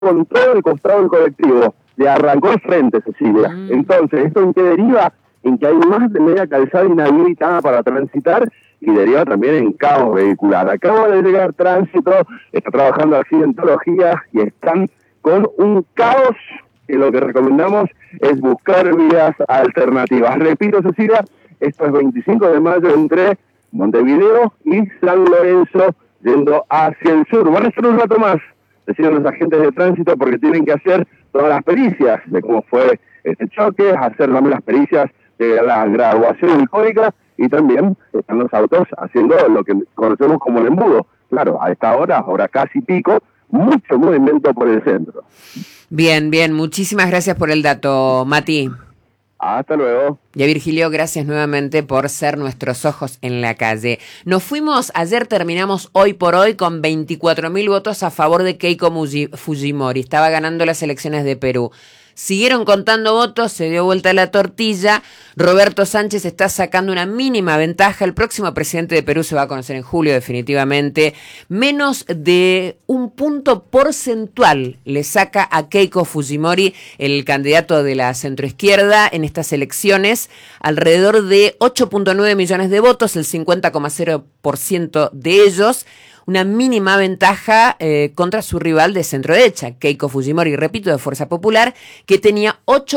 con todo el costado del colectivo. Le arrancó el frente, Cecilia. Entonces, ¿esto en qué deriva? En que hay más de media calzada inhabilitada para transitar y deriva también en caos vehicular. Acaba de llegar tránsito, está trabajando accidentología y están con un caos que lo que recomendamos es buscar vías alternativas. Repito, Cecilia, esto es 25 de mayo entre Montevideo y San Lorenzo, yendo hacia el sur. Van a ser un rato más, decían los agentes de tránsito, porque tienen que hacer todas las pericias de cómo fue este choque, hacer también las pericias de la graduación icónica, y también están los autos haciendo lo que conocemos como el embudo. Claro, a esta hora, ahora casi pico, mucho movimiento por el centro. Bien, bien, muchísimas gracias por el dato, Mati. Hasta luego. Y a Virgilio, gracias nuevamente por ser nuestros ojos en la calle. Nos fuimos, ayer terminamos hoy por hoy con 24.000 votos a favor de Keiko Fujimori. Estaba ganando las elecciones de Perú. Siguieron contando votos, se dio vuelta la tortilla. Roberto Sánchez está sacando una mínima ventaja. El próximo presidente de Perú se va a conocer en julio, definitivamente. Menos de un punto porcentual le saca a Keiko Fujimori, el candidato de la centroizquierda, en estas elecciones. Alrededor de 8.9 millones de votos, el 50,0% de ellos. Una mínima ventaja contra su rival de centro-derecha, Keiko Fujimori, repito, de Fuerza Popular, que tenía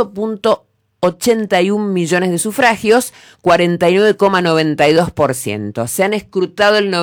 8.81 millones de sufragios, 49,92%. Se han escrutado el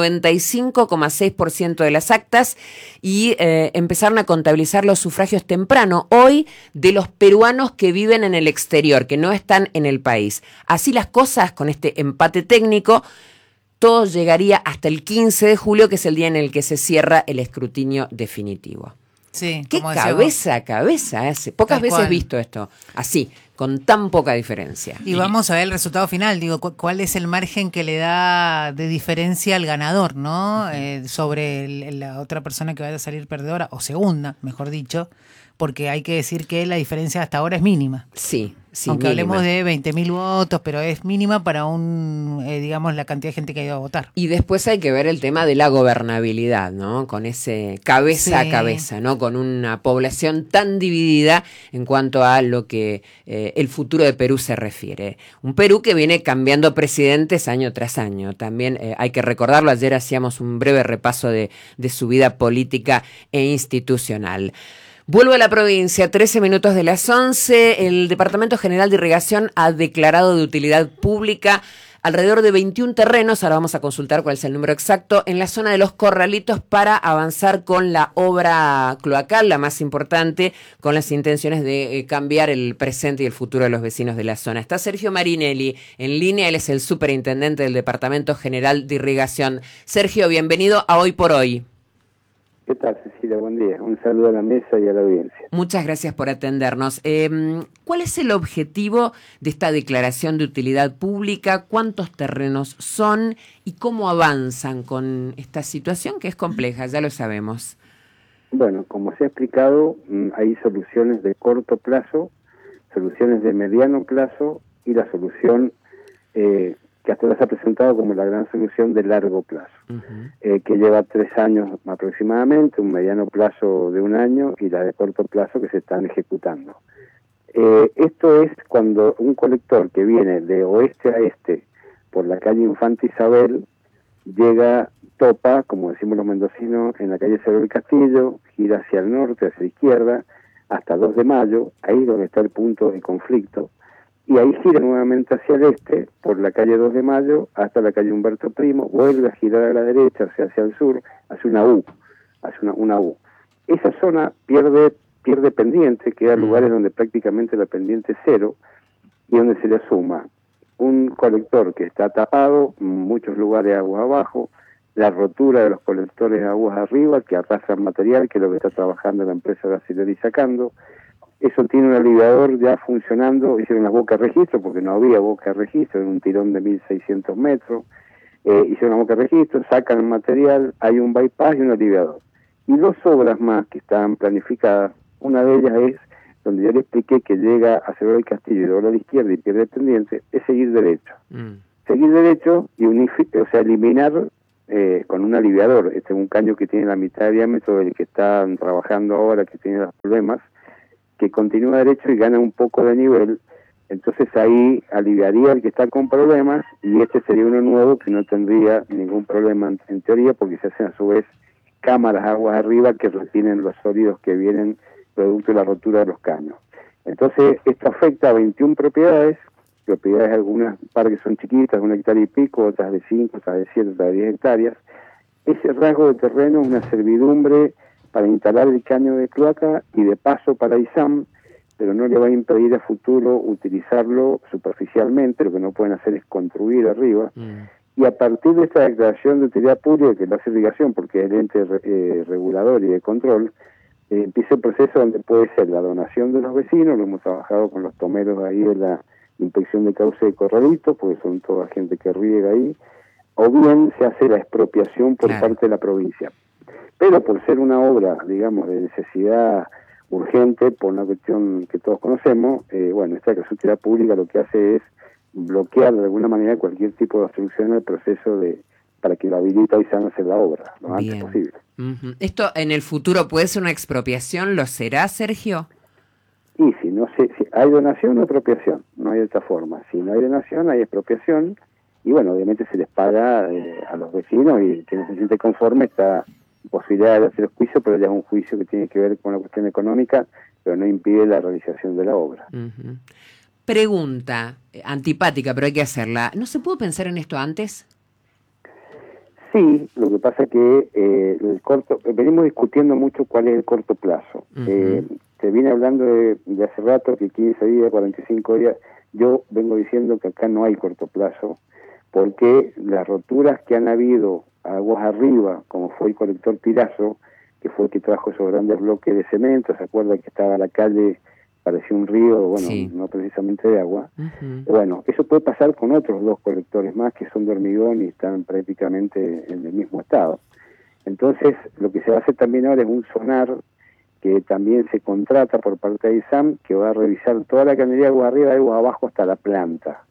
95,6% de las actas y empezaron a contabilizar los sufragios temprano, hoy, de los peruanos que viven en el exterior, que no están en el país. Así las cosas, con este empate técnico, todo llegaría hasta el 15 de julio, que es el día en el que se cierra el escrutinio definitivo. Sí, qué cabeza a cabeza. Pocas veces he visto esto así, con tan poca diferencia. Y vamos a ver el resultado final. Digo, ¿cuál es el margen que le da de diferencia al ganador, ¿no? Sobre la otra persona que vaya a salir perdedora, o segunda, mejor dicho, porque hay que decir que la diferencia hasta ahora es mínima. Sí. Sí, aunque mínima. Hablemos de 20.000 votos, pero es mínima para digamos, la cantidad de gente que ha ido a votar. Y después hay que ver el tema de la gobernabilidad, ¿no? Con ese cabeza a cabeza, ¿no? Con una población tan dividida en cuanto a lo que el futuro de Perú se refiere. Un Perú que viene cambiando presidentes año tras año. También hay que recordarlo, ayer hacíamos un breve repaso de su vida política e institucional. Vuelvo a la provincia, 13 minutos de las 11. El Departamento General de Irrigación ha declarado de utilidad pública alrededor de 21 terrenos, ahora vamos a consultar cuál es el número exacto, en la zona de Los Corralitos para avanzar con la obra cloacal, la más importante, con las intenciones de cambiar el presente y el futuro de los vecinos de la zona. Está Sergio Marinelli en línea, él es el superintendente del Departamento General de Irrigación. Sergio, bienvenido a Hoy por Hoy. ¿Qué tal, Cecilia? Buen día. Un saludo a la mesa y a la audiencia. Muchas gracias por atendernos. ¿Cuál es el objetivo de esta declaración de utilidad pública? ¿Cuántos terrenos son? ¿Y cómo avanzan con esta situación que es compleja? Ya lo sabemos. Bueno, como se ha explicado, hay soluciones de corto plazo, soluciones de mediano plazo y la solución que hasta ahora se ha presentado como la gran solución de largo plazo, que lleva 3 años aproximadamente, un mediano plazo de 1 año y la de corto plazo que se están ejecutando. Esto es cuando un colector que viene de oeste a este por la calle Infanta Isabel topa, como decimos los mendocinos, en la calle Cerro del Castillo, gira hacia el norte, hacia la izquierda, hasta 2 de Mayo, ahí es donde está el punto de conflicto, y ahí gira nuevamente hacia el este, por la calle 2 de Mayo, hasta la calle Humberto Primo, vuelve a girar a la derecha, hacia el sur, hace una U. Esa zona pierde pendiente, queda lugares donde prácticamente la pendiente es 0, y donde se le suma un colector que está tapado, muchos lugares aguas abajo, la rotura de los colectores de aguas arriba, que arrastran material, que es lo que está trabajando la empresa brasileña y sacando. Eso tiene un aliviador ya funcionando, hicieron las bocas de registro, porque no había boca de registro, en un tirón de 1.600 metros, hicieron la boca de registro, sacan el material, hay un bypass y un aliviador. Y 2 obras más que están planificadas, una de ellas es, donde yo le expliqué que llega a Cerro del Castillo y dobla a la izquierda y pierde pendiente, es seguir derecho. Seguir derecho y eliminar con un aliviador. Este es un caño que tiene la mitad de diámetro del que están trabajando ahora, que tiene los problemas, que continúa derecho y gana un poco de nivel. Entonces ahí aliviaría el que está con problemas y este sería uno nuevo que no tendría ningún problema en teoría, porque se hacen a su vez cámaras aguas arriba que retienen los sólidos que vienen producto de la rotura de los caños. Entonces esto afecta a 21 propiedades algunas, un par que son chiquitas, 1 hectárea y pico, otras de 5, otras de 7, otras de 10 hectáreas. Ese rasgo de terreno es una servidumbre para instalar el caño de cloaca y de paso para ISAM, pero no le va a impedir a futuro utilizarlo superficialmente. Lo que no pueden hacer es construir arriba. Y a partir de esta declaración de utilidad pública, que lo hace obligación porque es el ente regulador y de control, empieza el proceso donde puede ser la donación de los vecinos. Lo hemos trabajado con los tomeros ahí de la inspección de cauce de corralitos, porque son toda gente que riega ahí, o bien se hace la expropiación por parte de la provincia. Pero por ser una obra, digamos, de necesidad urgente, por una cuestión que todos conocemos, bueno, esta utilidad pública lo que hace es bloquear de alguna manera cualquier tipo de obstrucción al proceso para que lo habilita y se haga la obra lo antes posible. ¿Esto en el futuro puede ser una expropiación? ¿Lo será, Sergio? Y si hay donación o expropiación, no hay de otra forma. Si no hay donación, hay expropiación, y bueno, obviamente se les paga a los vecinos, y quien no se siente conforme está posibilidad de hacer el juicio, pero ya es un juicio que tiene que ver con la cuestión económica, pero no impide la realización de la obra. Pregunta antipática, pero hay que hacerla. ¿No se pudo pensar en esto antes? Sí, lo que pasa es que venimos discutiendo mucho cuál es el corto plazo. Se viene hablando de hace rato que 15 días, 45 días. Yo vengo diciendo que acá no hay corto plazo, porque las roturas que han habido aguas arriba, como fue el colector Pirazo, que fue el que trajo esos grandes bloques de cemento, ¿se acuerda que estaba la calle, parecía un río, bueno, no precisamente de agua? Bueno, eso puede pasar con otros 2 colectores más que son de hormigón y están prácticamente en el mismo estado. Entonces, lo que se va a hacer también ahora es un sonar que también se contrata por parte de ISAM, que va a revisar toda la cañería de agua arriba, de agua abajo hasta la planta.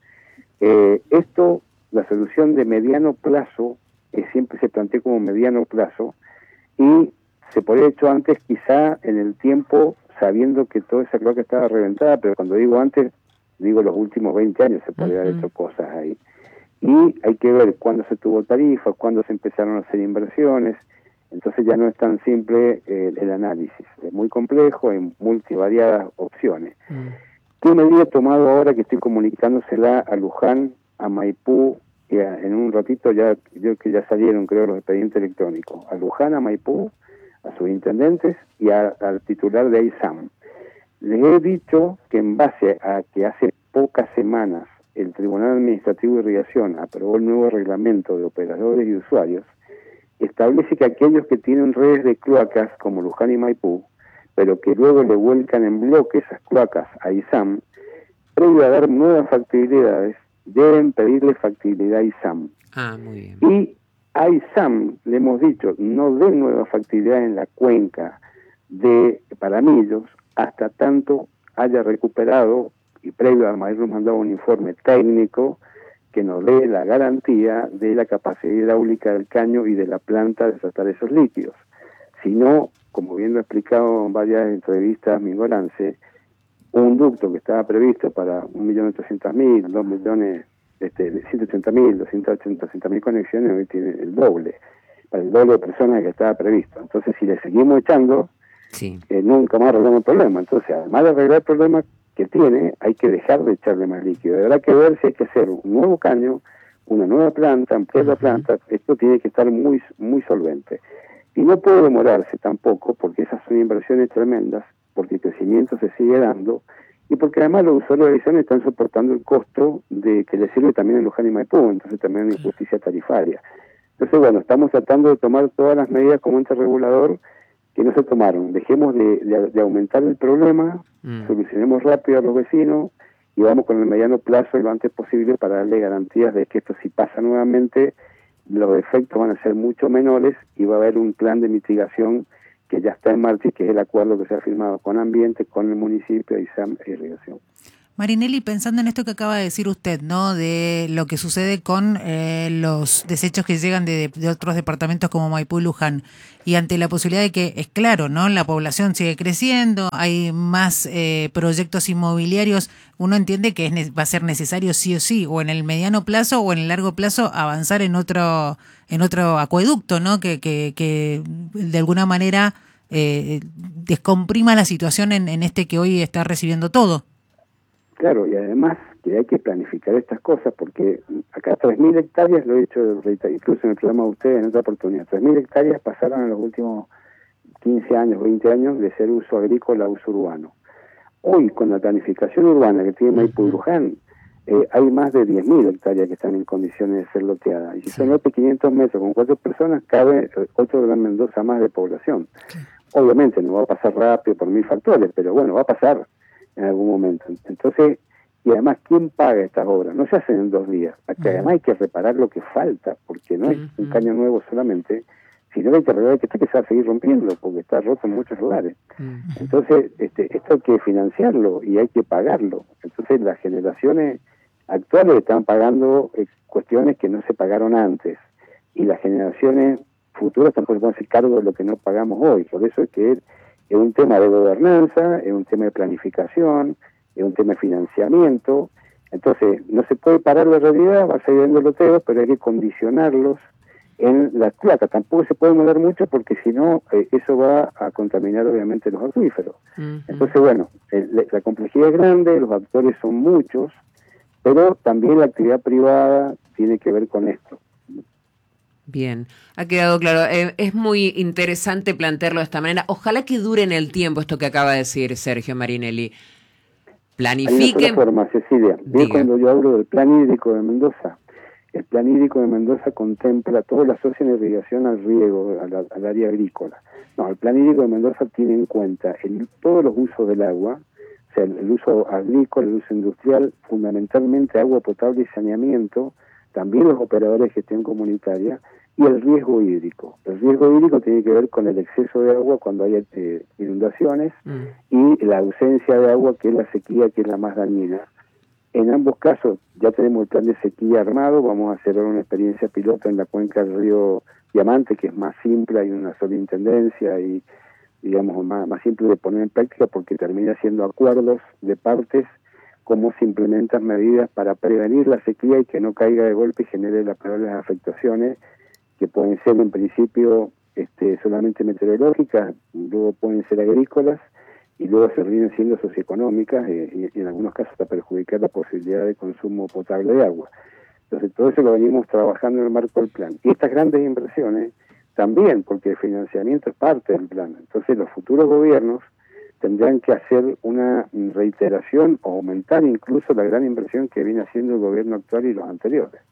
Esto, la solución de mediano plazo, siempre se plantea como mediano plazo, y se podría haber hecho antes, quizá en el tiempo, sabiendo que toda esa cloaca estaba reventada, pero cuando digo antes, digo los últimos 20 años se podría haber hecho cosas ahí. Y hay que ver cuándo se tuvo tarifa, cuándo se empezaron a hacer inversiones. Entonces ya no es tan simple el análisis, es muy complejo, hay multivariadas opciones. ¿Qué medida he tomado ahora que estoy comunicándosela a Luján, a Maipú, y en un ratito ya que salieron, creo, los expedientes electrónicos, a Luján, a Maipú, a sus intendentes y al titular de ISAM? Les he dicho que en base a que hace pocas semanas el Tribunal Administrativo de Irrigación aprobó el nuevo reglamento de operadores y usuarios, establece que aquellos que tienen redes de cloacas como Luján y Maipú, pero que luego le vuelcan en bloque esas cloacas a ISAM, previo a dar nuevas factibilidades, deben pedirle factibilidad a ISAM. Muy bien. Y a ISAM le hemos dicho, no den nueva factibilidad en la cuenca de Paramillos hasta tanto haya recuperado, y previo a habernos mandado un informe técnico que nos dé la garantía de la capacidad hidráulica del caño y de la planta de tratar esos líquidos. Si no, como bien lo he explicado en varias entrevistas, mi ignorancia, un ducto que estaba previsto para 1.800.000, 180.000, 280.000 conexiones, hoy tiene el doble, para el doble de personas que estaba previsto. Entonces, si le seguimos echando, nunca más arreglamos el problema. Entonces, además de arreglar el problema que tiene, hay que dejar de echarle más líquido. Habrá que ver si hay que hacer un nuevo caño, una nueva planta, ampliar la planta. Esto tiene que estar muy, muy solvente. Y no puede demorarse tampoco, porque esas son inversiones tremendas, porque el crecimiento se sigue dando, y porque además los usuarios de ISAM están soportando el costo de que les sirve también en Luján y Maipú, entonces también hay injusticia tarifaria. Entonces, bueno, estamos tratando de tomar todas las medidas como ente regulador que no se tomaron. Dejemos de aumentar el problema, solucionemos rápido a los vecinos y vamos con el mediano plazo lo antes posible para darle garantías de que esto, si pasa nuevamente, los efectos van a ser mucho menores y va a haber un plan de mitigación que ya está en marcha y que es el acuerdo que se ha firmado con Ambiente, con el municipio, ISAM e Irrigación. Marinelli, pensando en esto que acaba de decir usted, ¿no? De lo que sucede con los desechos que llegan de otros departamentos como Maipú y Luján, y ante la posibilidad de que, es claro, ¿no? La población sigue creciendo, hay más proyectos inmobiliarios, uno entiende que va a ser necesario sí o sí, o en el mediano plazo o en el largo plazo, avanzar en otro acueducto, ¿no? Que de alguna manera descomprima la situación en este que hoy está recibiendo todo. Claro, y además que hay que planificar estas cosas, porque acá 3.000 hectáreas, lo he dicho incluso en el programa de ustedes en otra oportunidad, 3.000 hectáreas pasaron en los últimos 15 años, 20 años de ser uso agrícola a uso urbano. Hoy, con la planificación urbana que tiene Maipú y Luján, hay más de 10.000 hectáreas que están en condiciones de ser loteadas. Y si son lotes 500 metros con 4 personas, cabe otro Gran Mendoza más de población. Obviamente no va a pasar rápido por 1.000 factores, pero bueno, va a pasar en algún momento. Entonces, y además, ¿quién paga estas obras? No se hacen en 2 días. Acá además hay que reparar lo que falta, porque no es un caño nuevo solamente, sino que hay que arreglar que se va a seguir rompiendo, porque está roto en muchos lugares. Entonces, esto hay que financiarlo y hay que pagarlo. Entonces, las generaciones actuales están pagando cuestiones que no se pagaron antes, y las generaciones futuras tampoco pueden hacer cargo de lo que no pagamos hoy. Por eso es que es un tema de gobernanza, es un tema de planificación, es un tema de financiamiento. Entonces, no se puede parar la realidad, va a seguir viendo loteos, pero hay que condicionarlos en las placas. Tampoco se puede mover mucho porque si no, eso va a contaminar obviamente los acuíferos. Entonces, bueno, la complejidad es grande, los actores son muchos, pero también la actividad privada tiene que ver con esto. Bien, ha quedado claro. Es muy interesante plantearlo de esta manera. Ojalá que dure en el tiempo esto que acaba de decir Sergio Marinelli. Planifiquen. Hay una forma, Cecilia. Cuando yo hablo del plan hídrico de Mendoza, el plan hídrico de Mendoza contempla todo lo asocia en irrigación al riego, al área agrícola. No, el plan hídrico de Mendoza tiene en cuenta todos los usos del agua, o sea, el uso agrícola, el uso industrial, fundamentalmente agua potable y saneamiento, también los operadores de gestión comunitaria, y el riesgo hídrico. El riesgo hídrico tiene que ver con el exceso de agua cuando hay inundaciones y la ausencia de agua, que es la sequía, que es la más dañina. En ambos casos ya tenemos el plan de sequía armado, vamos a hacer una experiencia piloto en la cuenca del río Diamante, que es más simple, hay una sola intendencia y digamos más simple de poner en práctica porque termina siendo acuerdos de partes cómo se implementan medidas para prevenir la sequía y que no caiga de golpe y genere las peores afectaciones, que pueden ser en principio solamente meteorológicas, luego pueden ser agrícolas y luego se terminan siendo socioeconómicas y en algunos casos hasta perjudicar la posibilidad de consumo potable de agua. Entonces todo eso lo venimos trabajando en el marco del plan. Y estas grandes inversiones también, porque el financiamiento es parte del plan. Entonces los futuros gobiernos tendrán que hacer una reiteración o aumentar incluso la gran inversión que viene haciendo el gobierno actual y los anteriores.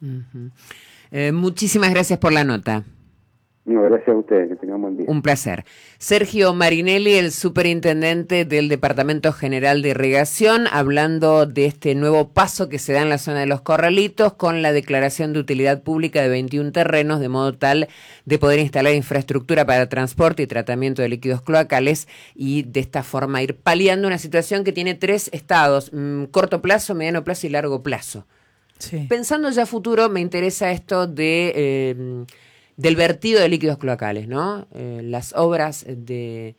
Muchísimas gracias por la nota. No, gracias a ustedes, que tengan buen día. Un placer. Sergio Marinelli, el superintendente del Departamento General de Irrigación, hablando de este nuevo paso que se da en la zona de Los Corralitos con la declaración de utilidad pública de 21 terrenos, de modo tal de poder instalar infraestructura para transporte y tratamiento de líquidos cloacales y de esta forma ir paliando una situación que tiene 3 estados, corto plazo, mediano plazo y largo plazo. Sí. Pensando ya a futuro, me interesa esto de... del vertido de líquidos cloacales, ¿no? Las obras de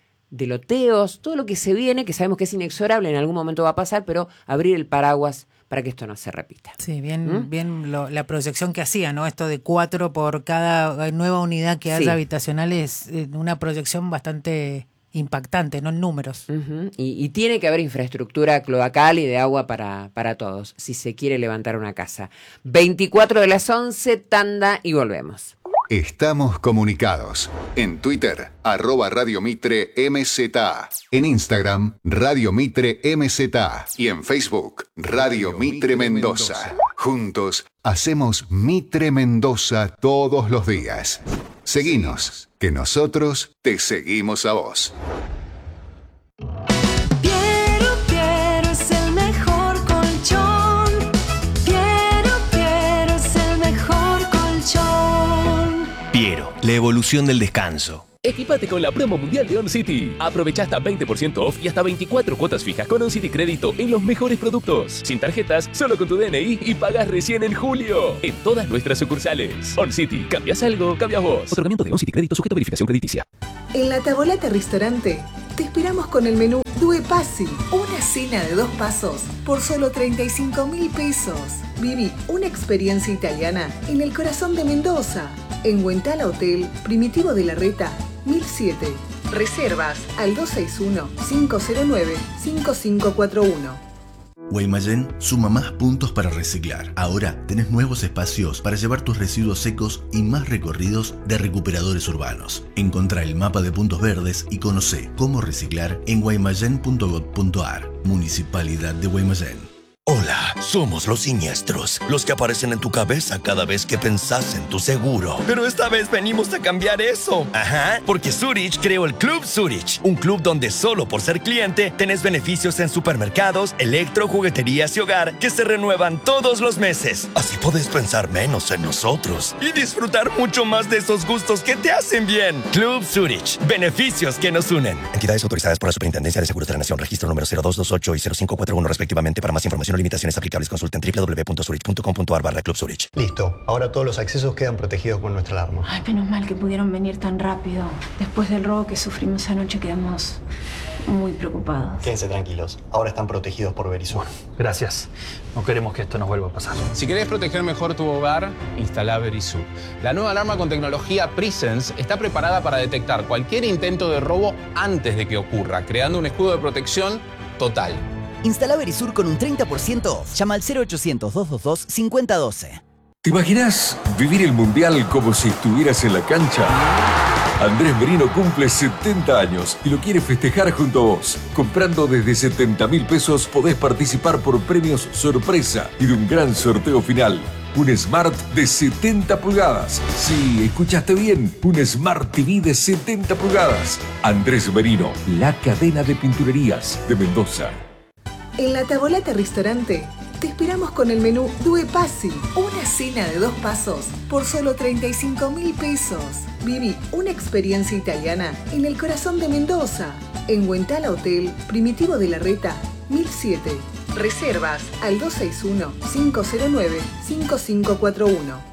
loteos, todo lo que se viene, que sabemos que es inexorable, en algún momento va a pasar, pero abrir el paraguas para que esto no se repita. Sí, bien la proyección que hacía, ¿no? Esto de 4 por cada nueva unidad que haya habitacional es una proyección bastante impactante, no en números. Y tiene que haber infraestructura cloacal y de agua para todos, si se quiere levantar una casa. 24:11, tanda y volvemos. Estamos comunicados. En Twitter, @Radio Mitre MZA. En Instagram, Radio Mitre MZA. Y en Facebook, Radio Mitre Mendoza. Juntos, hacemos Mitre Mendoza todos los días. Seguinos, que nosotros te seguimos a vos. Piero es el mejor colchón. Piero es el mejor colchón. Piero, la evolución del descanso. Equipate con la promo mundial de OnCity. Aprovecha hasta 20% off y hasta 24 cuotas fijas con OnCity Crédito en los mejores productos. Sin tarjetas, solo con tu DNI y pagas recién en julio. En todas nuestras sucursales. OnCity. ¿Cambias algo? Cambias vos. Otorgamiento de OnCity Crédito sujeto a verificación crediticia. En La Tavolata Ristorante te esperamos con el menú Due Passi. Una cena de 2 pasos por solo 35.000 pesos. Viví una experiencia italiana en el corazón de Mendoza. En Huentala Hotel, Primitivo de la Reta, 1007. Reservas al 261-509-5541. Guaymallén suma más puntos para reciclar. Ahora tenés nuevos espacios para llevar tus residuos secos y más recorridos de recuperadores urbanos. Encontrá el mapa de puntos verdes y conocé cómo reciclar en guaymallén.gov.ar. Municipalidad de Guaymallén. Hola, somos los siniestros, los que aparecen en tu cabeza cada vez que pensás en tu seguro. Pero esta vez venimos a cambiar eso. Ajá, porque Zurich creó el Club Zurich, un club donde solo por ser cliente tenés beneficios en supermercados, electro, jugueterías y hogar que se renuevan todos los meses. Así podés pensar menos en nosotros y disfrutar mucho más de esos gustos que te hacen bien. Club Zurich, beneficios que nos unen. Entidades autorizadas por la Superintendencia de Seguros de la Nación, registro número 0228 y 0541 respectivamente. Para más información o limitaciones aplicables, consulten www.zurich.com.ar/Club Zurich. Listo, ahora todos los accesos quedan protegidos con nuestra alarma. Ay, menos mal que pudieron venir tan rápido. Después del robo que sufrimos anoche quedamos muy preocupados. Quédense tranquilos, ahora están protegidos por Verisur. Gracias. No queremos que esto nos vuelva a pasar. Si querés proteger mejor tu hogar, instala Verisur. La nueva alarma con tecnología Presence está preparada para detectar cualquier intento de robo antes de que ocurra, creando un escudo de protección total. Instala Verisur con un 30% off. Llama al 0800-222-5012. ¿Te imaginas vivir el Mundial como si estuvieras en la cancha? Andrés Merino cumple 70 años y lo quiere festejar junto a vos. Comprando desde 70.000 pesos podés participar por premios sorpresa y de un gran sorteo final. Un Smart de 70 pulgadas. Sí, escuchaste bien. Un Smart TV de 70 pulgadas. Andrés Merino, la cadena de pinturerías de Mendoza. En La Tavolata Ristorante te esperamos con el menú Due Passi. Una cena de 2 pasos por solo 35.000 pesos. Viví una experiencia italiana en el corazón de Mendoza. En Huentala Hotel, Primitivo de la Reta, 1007. Reservas al 261-509-5541.